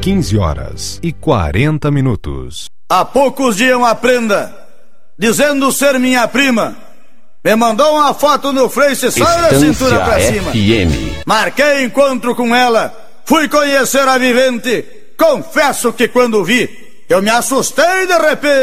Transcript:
15h40. Há poucos dias uma prenda, dizendo ser minha prima, me mandou uma foto no Face só da cintura pra cima. Marquei encontro com ela, fui conhecer a vivente. Confesso que quando vi, eu me assustei de repente.